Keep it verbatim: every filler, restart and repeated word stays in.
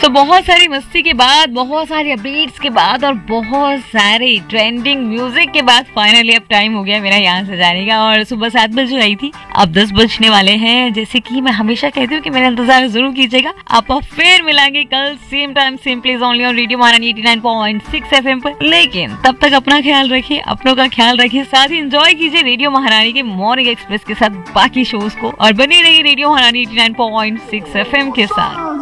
तो बहुत सारी मस्ती के बाद, बहुत सारी अपडेट्स के बाद और बहुत सारे ट्रेंडिंग म्यूजिक के बाद फाइनली अब टाइम हो गया मेरा यहाँ से जाने का। और सुबह सात बजे आई थी, अब दस बजने वाले हैं। जैसे कि मैं हमेशा कहती हूँ कि मेरा इंतजार जरूर कीजिएगा। आप फिर मिलेंगे कल same time same place only on radio महारानी eighty nine point six FM पर। लेकिन तब तक अपना ख्याल रखिए, अपनों का ख्याल रखिए, साथ ही एंजॉय कीजिए रेडियो महारानी के मॉर्निंग एक्सप्रेस के साथ बाकी शोज को, और बनी रहिए रेडियो महारानी eighty nine point six FM के साथ।